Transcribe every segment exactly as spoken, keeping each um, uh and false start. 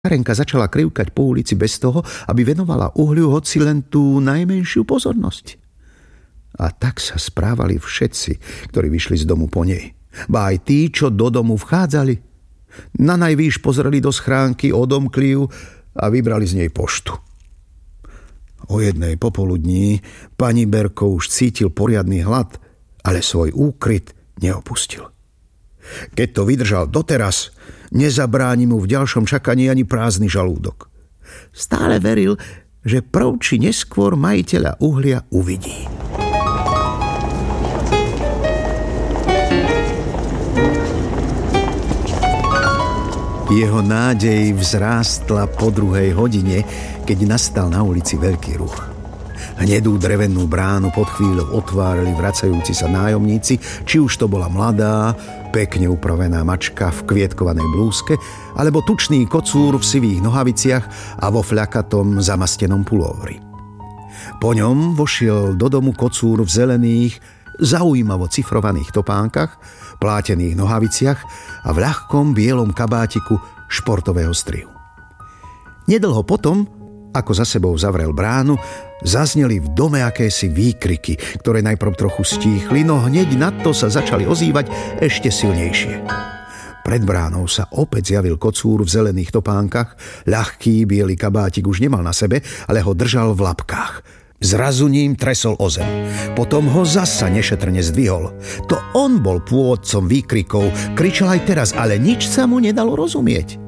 Karenka začala krivkať po ulici bez toho, aby venovala uhliu hoci len tú najmenšiu pozornosť. A tak sa správali všetci, ktorí vyšli z domu po nej. Ba aj tí, čo do domu vchádzali. Na najvýš pozreli do schránky, odomkli ju a vybrali z nej poštu. O jednej popoludní pani Berko už cítil poriadny hlad, ale svoj úkryt neopustil. Keď to vydržal doteraz, nezabráni mu v ďalšom čakaní ani prázdny žalúdok. Stále veril, že prv či neskôr majiteľa uhlia uvidí. Jeho nádej vzrástla po druhej hodine, keď nastal na ulici veľký ruch. Hnedú drevenú bránu pod chvíľou otvárali vracajúci sa nájomníci, či už to bola mladá, pekne upravená mačka v kvietkovanej blúzke, alebo tučný kocúr v sivých nohaviciach a vo fľakatom zamastenom pulóvri. Po ňom vošiel do domu kocúr v zelených, zaujímavo cifrovaných topánkach, plátených nohaviciach a v ľahkom bielom kabátiku športového strihu. Nedlho potom, ako za sebou zavrel bránu, zazneli v dome akési výkriky, ktoré najprv trochu stíchli, no hneď na to sa začali ozývať ešte silnejšie. Pred bránou sa opäť zjavil kocúr v zelených topánkach, ľahký biely kabátik už nemal na sebe, ale ho držal v labkách. Zrazu ním tresol o zem. Potom ho zasa nešetrne zdvihol. To on bol pôvodcom výkrikov, kričal aj teraz, ale nič sa mu nedalo rozumieť.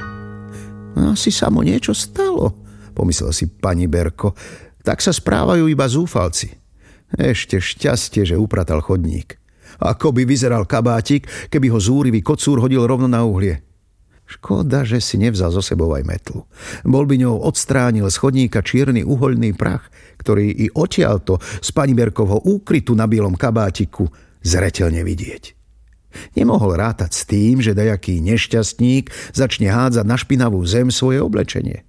Asi sa mu niečo stalo, pomyslel si pani Berko. Tak sa správajú iba zúfalci. Ešte šťastie, že upratal chodník. Ako by vyzeral kabátik, keby ho zúrivý kocúr hodil rovno na uhlie. Škoda, že si nevzal zo sebou aj metlu. Bol by ňou odstránil z chodníka čierny uhoľný prach, ktorý i odtiaľto z pani Berkovho úkrytu na bielom kabátiku zreteľne vidieť. Nemohol rátať s tým, že dajaký nešťastník začne hádzať na špinavú zem svoje oblečenie.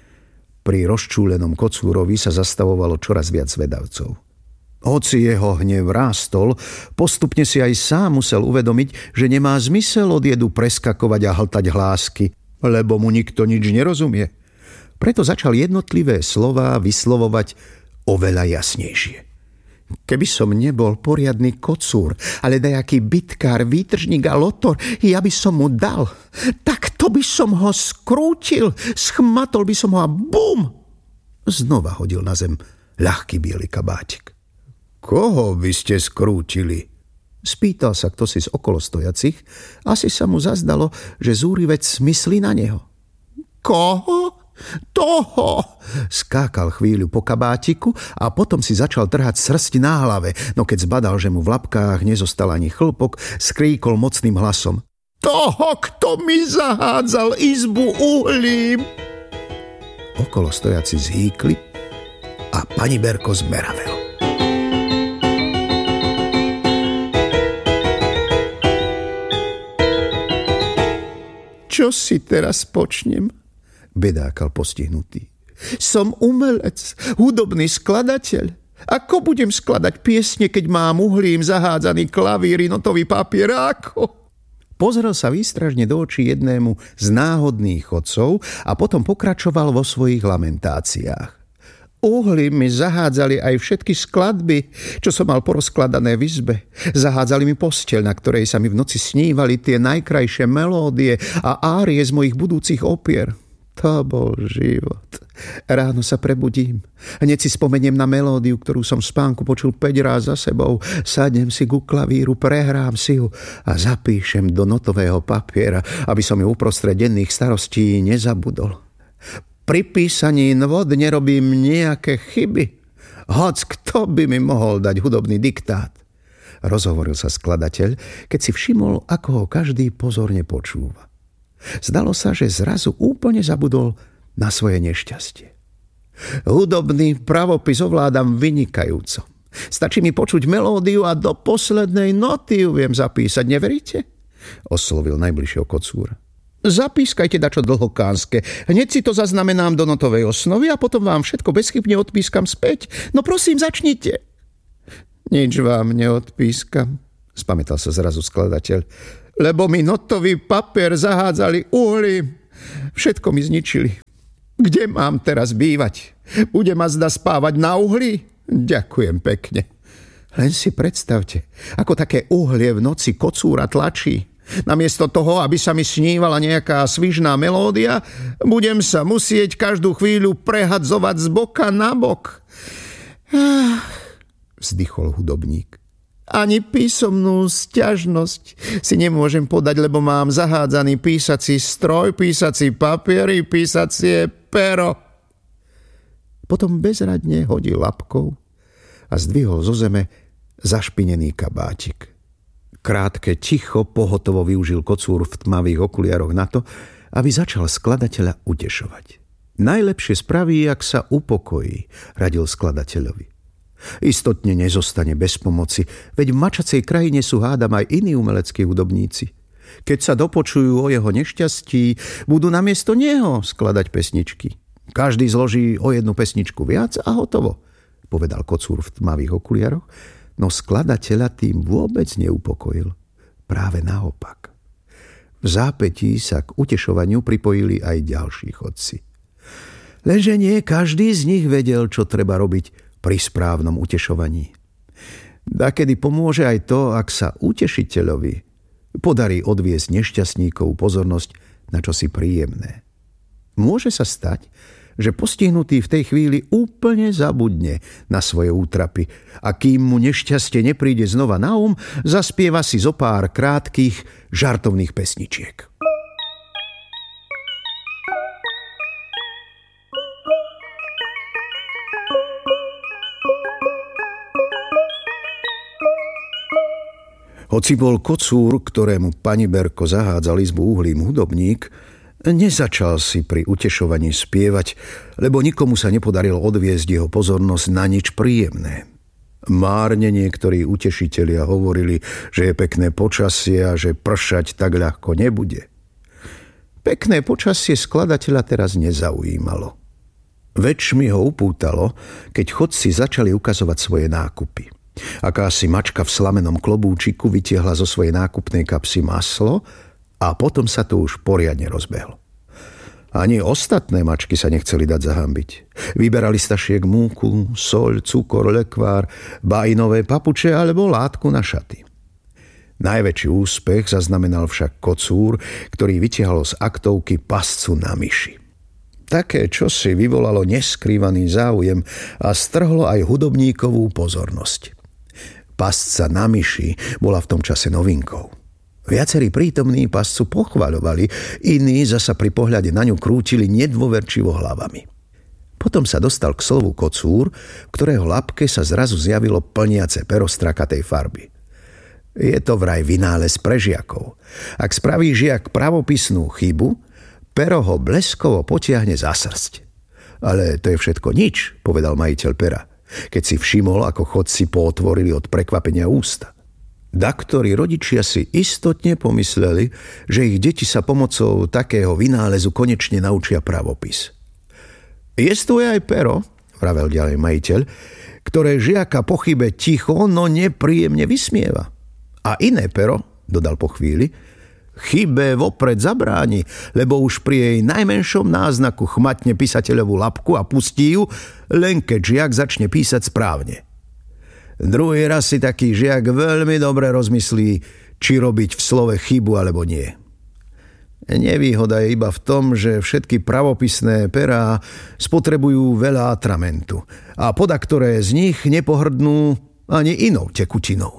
Pri rozčúlenom kocúrovi sa zastavovalo čoraz viac zvedavcov. Hoci jeho hnev rástol, postupne si aj sám musel uvedomiť, že nemá zmysel od jedu preskakovať a hltať hlásky, lebo mu nikto nič nerozumie. Preto začal jednotlivé slová vyslovovať oveľa jasnejšie. Keby som nebol poriadny kocúr, ale dajaký bitkár, výtržník a lotor, ja by som mu dal. Tak to by som ho skrútil, schmatol by som ho a bum! Znova hodil na zem ľahký biely kabátik. Koho by ste skrútili? Spýtal sa ktosi z okolostojacich. Asi sa mu zazdalo, že zúrivec myslí na neho. Koho? Toho! Skákal chvíľu po kabátiku a potom si začal trhať srsti na hlave, no keď zbadal, že mu v labkách nezostal ani chlpok, skríkol mocným hlasom. Toho, kto mi zahádzal izbu uhlím! Okolostojaci zhýkli a pani Berko zmeravel. Čo si teraz počnem? Bedákal postihnutý. Som umelec, hudobný skladateľ. Ako budem skladať piesne, keď mám uhlím zahádzaný klavír i notový papier? Ako? Pozrel sa výstražne do očí jednému z náhodných chodcov a potom pokračoval vo svojich lamentáciách. Uhlím mi zahádzali aj všetky skladby, čo som mal porozkladané v izbe. Zahádzali mi posteľ, na ktorej sa mi v noci snívali tie najkrajšie melódie a árie z mojich budúcich opier. To bol život. Ráno sa prebudím. Hneď si spomeniem na melódiu, ktorú som v spánku počul päť ráz za sebou. Sadnem si ku klavíru, prehrám si ju a zapíšem do notového papiera, aby som ju uprostred denných starostí nezabudol. Pri písaní nôd nerobím nejaké chyby. Hoc kto by mi mohol dať hudobný diktát? Rozhovoril sa skladateľ, keď si všimol, ako ho každý pozorne počúva. Zdalo sa, že zrazu úplne zabudol na svoje nešťastie. Hudobný pravopis ovládam vynikajúco. Stačí mi počuť melódiu a do poslednej noty ju viem zapísať, neveríte? Oslovil najbližšieho kocúra. Zapískajte dačo dlhokánske. Hneď si to zaznamenám do notovej osnovy a potom vám všetko bezchybne odpískam späť. No prosím, začnite. Nič vám neodpískam, spamätal sa zrazu skladateľ, lebo mi notový papier zahádzali uhlím. Všetko mi zničili. Kde mám teraz bývať? Bude ma zda spávať na uhli? Ďakujem pekne. Len si predstavte, ako také uhlie v noci kocúra tlačí. Namiesto toho, aby sa mi snívala nejaká svižná melódia, budem sa musieť každú chvíľu prehadzovať z boka na bok. Ah, vzdychol hudobník. Ani písomnú sťažnosť si nemôžem podať, lebo mám zahádzaný písací stroj, písací papier i písacie pero. Potom bezradne hodil labkou a zdvihol zo zeme zašpinený kabátik. Krátke ticho pohotovo využil kocúr v tmavých okuliaroch na to, aby začal skladateľa utešovať. Najlepšie spraví, ak sa upokojí, radil skladateľovi. Istotne nezostane bez pomoci, veď v mačacej krajine sú hádam aj iní umeleckí hudobníci. Keď sa dopočujú o jeho nešťastí, budú namiesto neho skladať pesničky. Každý zloží o jednu pesničku viac a hotovo, povedal kocúr v tmavých okuliaroch, no skladateľa tým vôbec neupokojil. Práve naopak. V zápätí sa k utešovaniu pripojili aj ďalší chodci. Lenže nie každý z nich vedel, čo treba robiť pri správnom utešovaní. Dakedy pomôže aj to, ak sa utešiteľovi podarí odviesť nešťastníkov pozornosť na čosi príjemné. Môže sa stať, že postihnutý v tej chvíli úplne zabudne na svoje útrapy a kým mu nešťastie nepríde znova na um, zaspieva si zo pár krátkych žartovných pesničiek. Hoci bol kocúr, ktorému pani Berko zahádzal izbu uhlím hudobník, nezačal si pri utešovaní spievať, lebo nikomu sa nepodarilo odviesť jeho pozornosť na nič príjemné. Márne niektorí utešitelia hovorili, že je pekné počasie a že pršať tak ľahko nebude. Pekné počasie skladateľa teraz nezaujímalo. Väčšmi ho upútalo, keď chodci začali ukazovať svoje nákupy. Akási mačka v slamenom klobúčiku vytiahla zo svojej nákupnej kapsy maslo a potom sa to už poriadne rozbehlo. Ani ostatné mačky sa nechceli dať zahambiť. Vyberali stašiek múku, soľ, cukor, lekvár, bajnové papuče alebo látku na šaty. Najväčší úspech zaznamenal však kocúr, ktorý vytiahol z aktovky pascu na myši. Také čosi vyvolalo neskrývaný záujem a strhlo aj hudobníkovú pozornosť. Pasca na myši bola v tom čase novinkou. Viacerí prítomní pascu pochvaľovali, iní zasa pri pohľade na ňu krútili nedôverčivo hlavami. Potom sa dostal k slovu kocúr, ktorého labke sa zrazu zjavilo plniace pero strakatej farby. Je to vraj vynález pre žiakov. Ak spraví žiak pravopisnú chybu, pero ho bleskovo potiahne za srsť. Ale to je všetko nič, povedal majiteľ pera, keď si všimol, ako chodci pootvorili od prekvapenia ústa. Daktori rodičia si istotne pomysleli, že ich deti sa pomocou takého vynálezu konečne naučia pravopis. Jestuje aj pero, vravel ďalej majiteľ, ktoré žiaka po chybe ticho, no nepríjemne vysmieva. A iné pero, dodal po chvíli, chybe vopred zabráni, lebo už pri jej najmenšom náznaku chmatne písateľovú labku a pustí ju, len keď žiak začne písať správne. Druhý raz si taký žiak veľmi dobre rozmyslí, či robiť v slove chybu alebo nie. Nevýhoda je iba v tom, že všetky pravopisné perá spotrebujú veľa atramentu a podaktoré z nich nepohrdnú ani inou tekutinou.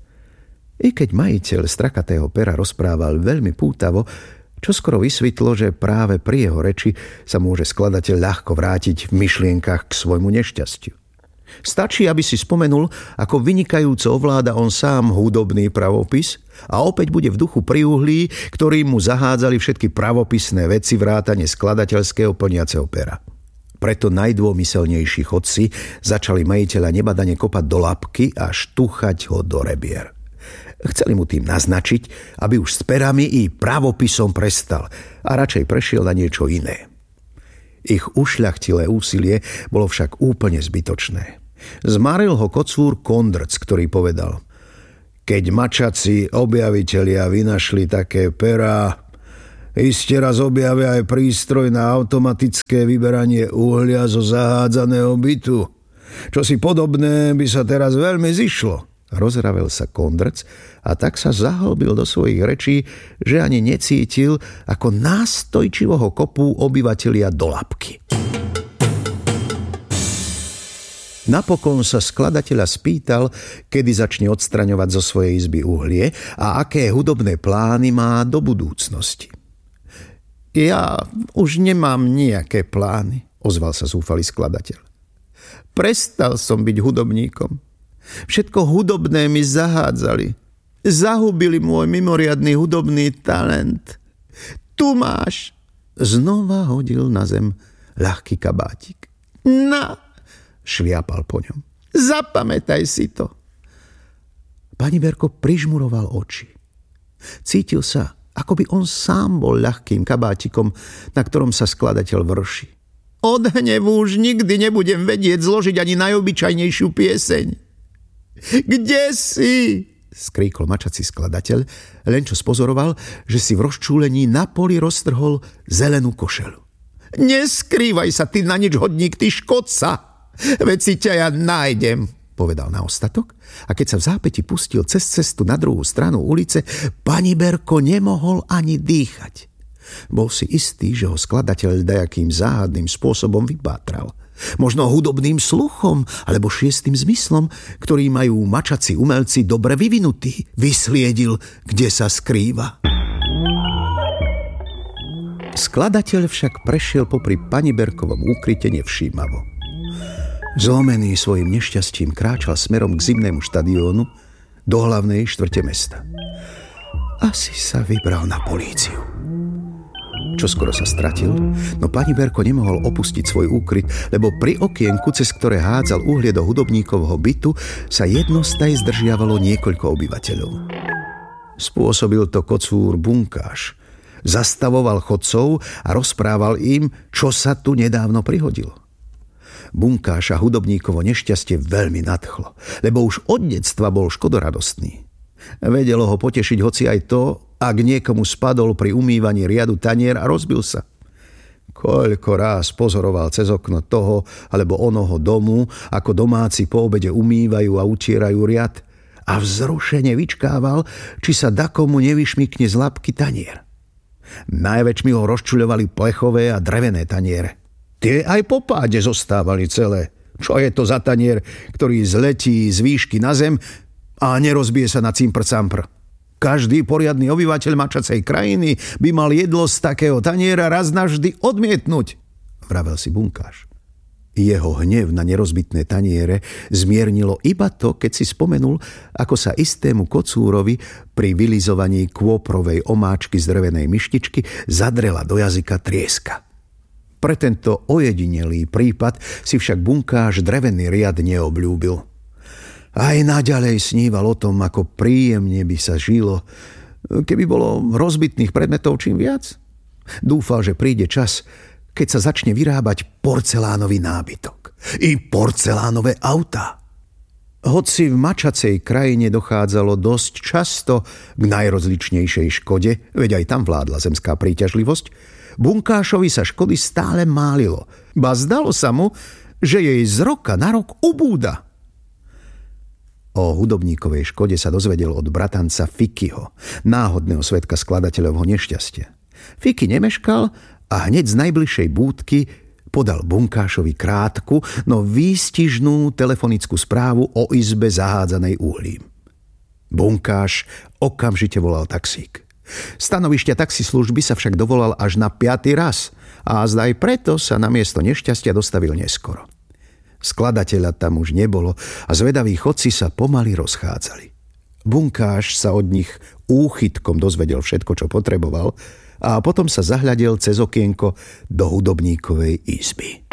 I keď majiteľ strakatého pera rozprával veľmi pútavo, čoskoro vysvetlo, že práve pri jeho reči sa môže skladateľ ľahko vrátiť v myšlienkach k svojmu nešťastiu. Stačí, aby si spomenul, ako vynikajúco ovláda on sám hudobný pravopis a opäť bude v duchu pri uhlí, ktorým mu zahádzali všetky pravopisné veci vrátane skladateľského plniaceho pera. Preto najdômyselnejší chodci začali majiteľa nebadane kopať do labky a štuchať ho do rebier. Chceli mu tým naznačiť, aby už s perami i pravopisom prestal a radšej prešiel na niečo iné. Ich ušľachtilé úsilie bolo však úplne zbytočné. Zmaril ho kocúr Kondrc, ktorý povedal: keď mačaci objavitelia vynašli také perá, Iste raz objavia aj prístroj na automatické vyberanie uhlia zo zahádzaného bytu. Čosi podobné by sa teraz veľmi zišlo. Rozravel sa Kondrc a tak sa zahlbil do svojich rečí, že ani necítil, ako nástojčivo ho kopú obyvatelia do labky. Napokon sa skladateľa spýtal, kedy začne odstraňovať zo svojej izby uhlie a aké hudobné plány má do budúcnosti. Ja už nemám nejaké plány, ozval sa zúfalý skladateľ. Prestal som byť hudobníkom. Všetko hudobné mi zahádzali. Zahubili môj mimoriadny hudobný talent. Tu máš. Znova hodil na zem ľahký kabátik. Na, šliapal po ňom. Zapamätaj si to. Paniberko prižmuroval oči. Cítil sa, ako by on sám bol ľahkým kabátikom, na ktorom sa skladateľ vrši. Od hnevu už nikdy nebudem vedieť zložiť ani najobyčajnejšiu pieseň. Kde si? Skríkol mačací skladateľ, len čo spozoroval, že si v rozčúlení na poli roztrhol zelenú košelu. Neskrývaj sa, ty na nič hodník, ty škodca! Veď si ťa ja nájdem, povedal na ostatok, a keď sa v zápäti pustil cez cestu na druhú stranu ulice, Paniberko nemohol ani dýchať. Bol si istý, že ho skladateľ dajakým záhadným spôsobom vypátral. Možno hudobným sluchom alebo šiestým zmyslom, ktorý majú mačací umelci dobre vyvinutý, vysliedil, kde sa skrýva. Skladateľ však prešiel popri Paniberkovom úkryte nevšímavo. Zlomený svojim nešťastím kráčal smerom k zimnému štadiónu do hlavnej štvrte mesta. Asi sa vybral na políciu. Čoskoro sa stratil, no Paniberko nemohol opustiť svoj úkryt, lebo pri okienku, cez ktoré hádzal uhlie do hudobníkovho bytu, sa jednostaj zdržiavalo niekoľko obyvateľov. Spôsobil to kocúr Bunkáš. Zastavoval chodcov a rozprával im, čo sa tu nedávno prihodilo. Bunkáša hudobníkovo nešťastie veľmi nadchlo, lebo už od detstva bol škodoradostný. Vedelo ho potešiť hoci aj to, ak niekomu spadol pri umývaní riadu tanier a rozbil sa. Koľko ráz pozoroval cez okno toho alebo onoho domu, ako domáci po obede umývajú a utierajú riad, a vzrušene vyčkával, či sa dakomu nevyšmykne z labky tanier. Najväčšmi ho rozčuľovali plechové a drevené taniere. Tie aj po páde zostávali celé. Čo je to za tanier, ktorý zletí z výšky na zem a nerozbije sa na cimpr-campr? Každý poriadny obyvateľ mačacej krajiny by mal jedlo z takého taniera raz navždy odmietnúť, vravel si Bunkáš. Jeho hnev na nerozbitné taniere zmiernilo iba to, keď si spomenul, ako sa istému kocúrovi pri vylizovaní kôprovej omáčky z drevenej myštičky zadrela do jazyka trieska. Pre tento ojedinelý prípad si však Bunkáš drevený riad neobľúbil. Aj naďalej sníval o tom, ako príjemne by sa žilo, keby bolo rozbitných predmetov čím viac. Dúfal, že príde čas, keď sa začne vyrábať porcelánový nábytok i porcelánové autá. Hoci v mačacej krajine dochádzalo dosť často k najrozličnejšej škode, veď aj tam vládla zemská príťažlivosť, Bunkášovi sa škody stále málilo, ba zdalo sa mu, že jej z roka na rok ubúda. O hudobníkovej škode sa dozvedel od bratanca Fikyho, náhodného svedka skladateľovho nešťastia. Fiky nemeškal a hneď z najbližšej búdky podal Bunkášovi krátku, no výstižnú telefonickú správu o izbe zahádzanej uhlím. Bunkáš okamžite volal taxík. Stanovišťa taxislužby sa však dovolal až na piaty raz a azda aj preto sa na miesto nešťastia dostavil neskoro. Skladateľa tam už nebolo a zvedaví chodci sa pomaly rozchádzali. Bunkáš sa od nich úchytkom dozvedel všetko, čo potreboval, a potom sa zahľadel cez okienko do hudobníkovej izby.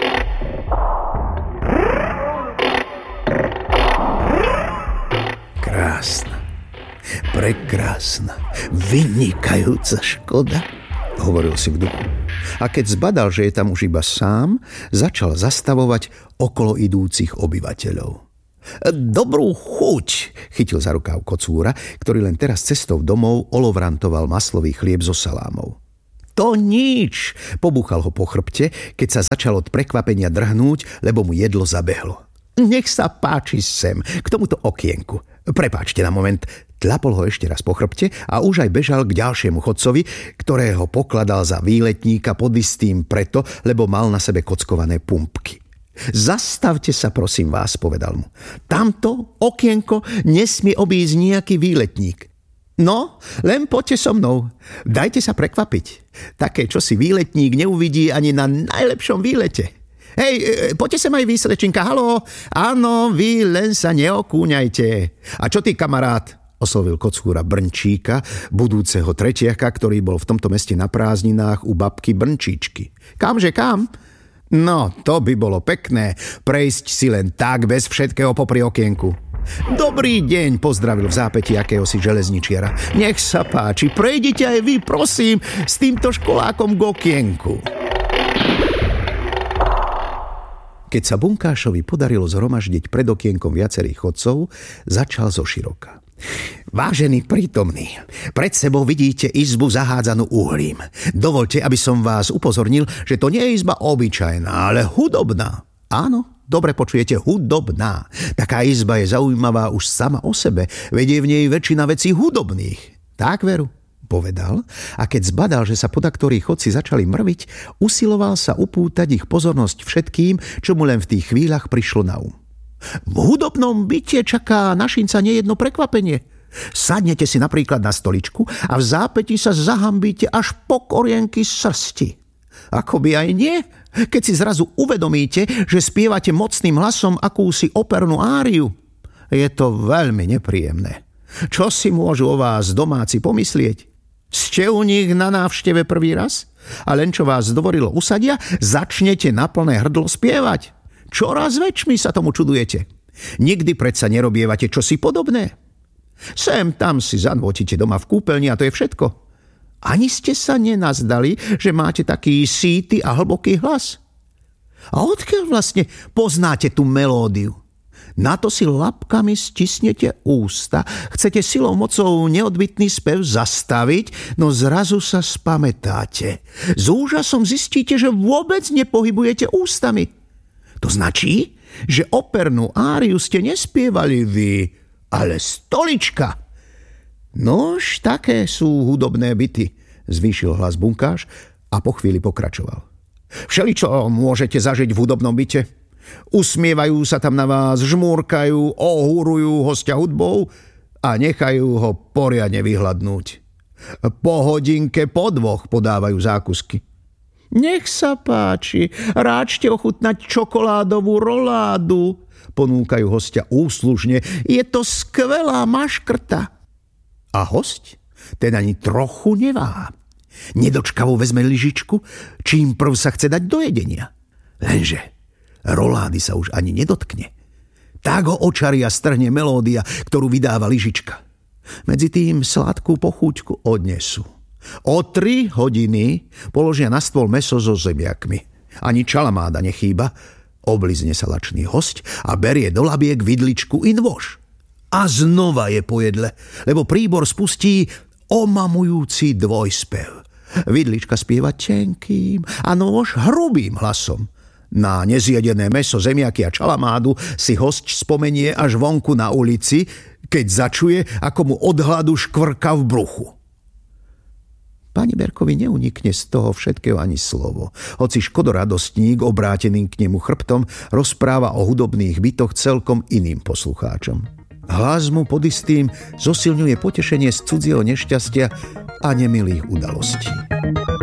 Krásna, prekrásna, vynikajúca škoda, hovoril si v duchu. A keď zbadal, že je tam už iba sám, začal zastavovať okolo idúcich obyvateľov. Dobrú chuť, chytil za rukáv kocúra, ktorý len teraz cestou domov olovrantoval maslový chlieb so salámou. To nič, pobúchal ho po chrbte, keď sa začal od prekvapenia drhnúť, lebo mu jedlo zabehlo. Nech sa páči sem, k tomuto okienku. Prepáčte na moment, tlapol ho ešte raz po chrbte a už aj bežal k ďalšiemu chodcovi, ktorého pokladal za výletníka pod istým preto, lebo mal na sebe kockované pumpky. Zastavte sa, prosím vás, povedal mu. Tamto okienko nesmie obísť nejaký výletník. No, len poďte so mnou. Dajte sa prekvapiť. Také, čo si výletník neuvidí ani na najlepšom výlete. Hej, poďte sem aj vy, slečinka, haló. Áno, vy len sa neokúňajte. A čo ty, kamarát? Oslovil kocúra Brnčíka, budúceho tretiaka, ktorý bol v tomto meste na prázdninách u babky Brnčíčky. Kamže kam? No, to by bolo pekné, prejsť si len tak bez všetkého popri okienku. Dobrý deň, pozdravil v zápäti akéhosi železničiara. Nech sa páči, prejdite aj vy, prosím, s týmto školákom k okienku. Keď sa Bunkášovi podarilo zhromaždiť pred okienkom viacerých chodcov, začal zo široka. Vážený prítomný, pred sebou vidíte izbu zahádzanú uhlím. Dovoľte, aby som vás upozornil, že to nie je izba obyčajná, ale hudobná. Áno, dobre počujete, hudobná. Taká izba je zaujímavá už sama o sebe, veď je v nej väčšina vecí hudobných. Tak, veru, povedal, a keď zbadal, že sa podaktorí chodci začali mrviť, usiloval sa upútať ich pozornosť všetkým, čo mu len v tých chvíľach prišlo na um. V hudobnom byte čaká našinca nejedno prekvapenie. Sadnete si napríklad na stoličku a v zápäti sa zahambíte až po korienky srsti. Akoby aj nie, keď si zrazu uvedomíte, že spievate mocným hlasom akúsi opernú áriu. Je to veľmi nepríjemné. Čo si môžu o vás domáci pomyslieť? Ste u nich na návšteve prvý raz? A len čo vás dovolilo usadia, začnete na plné hrdlo spievať. Čoraz väčšmi sa tomu čudujete. Nikdy predsa nerobievate čosi podobné. Sem tam si zanvotíte doma v kúpeľni a to je všetko. Ani ste sa nenazdali, že máte taký síty a hlboký hlas. A odkiaľ vlastne poznáte tú melódiu? Na to si labkami stisnete ústa. Chcete silou mocou neodbytný spev zastaviť, no zrazu sa spamätáte. S úžasom zistíte, že vôbec nepohybujete ústami. To značí, že opernú áriu ste nespievali vy, ale stolička. Nož, také sú hudobné byty, zvýšil hlas Bunkáš a po chvíli pokračoval. Všeličo môžete zažiť v hudobnom byte. Usmievajú sa tam na vás, žmúrkajú, ohúrujú hostia hudbou a nechajú ho poriadne vyhladnúť. Po hodinke, po dvoch podávajú zákusky. Nech sa páči, ráčte ochutnať čokoládovú roládu, ponúkajú hostia úslužne. Je to skvelá maškrta. A hosť ten ani trochu neváha. Nedočkavo vezme lyžičku, čím prv sa chce dať do jedenia. Lenže rolády sa už ani nedotkne. Tak ho očaria strhne melódia, ktorú vydáva lyžička. Medzi tým sladkú pochúťku odnesú. O tri hodiny položia na stôl mäso so zemiakmi. Ani čalamáda nechýba. Oblizne sa lačný hosť a berie do labiek vidličku i nôž. A znova je po jedle, lebo príbor spustí omamujúci dvojspev. Vidlička spieva tenkým a nôž hrubým hlasom. Na nezjedené mäso, zemiaky a čalamádu si hosť spomenie až vonku na ulici, keď začuje, ako mu od hladu škvrka v bruchu. Pani Berkovi neunikne z toho všetkého ani slovo, hoci škodoradostník, obrátený k nemu chrbtom, rozpráva o hudobných bytoch celkom iným poslucháčom. Hlas mu pod istým zosilňuje potešenie z cudzieho nešťastia a nemilých udalostí.